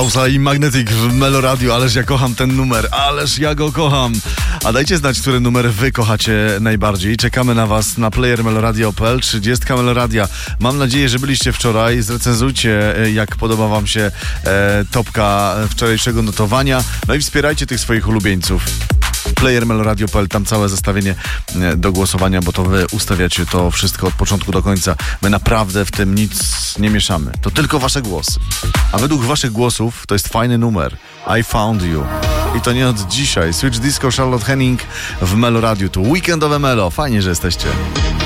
Bauhausa i Magnetic w Melo Radio. Ależ ja kocham ten numer, ależ ja go kocham. A dajcie znać, który numer wy kochacie najbardziej. Czekamy na was na player meloradio.pl, 30 Meloradia. Mam nadzieję, że byliście wczoraj. Zrecenzujcie, jak podoba wam się topka wczorajszego notowania. No i wspierajcie tych swoich ulubieńców. Player meloradio.pl, tam całe zestawienie do głosowania, bo to wy ustawiacie to wszystko od początku do końca. My naprawdę w tym nic nie mieszamy. To tylko wasze głosy. A według waszych głosów to jest fajny numer. I Found You. I to nie od dzisiaj. Switch Disco, Charlotte Henning w Melo Radio. Tu weekendowe Melo. Fajnie, że jesteście.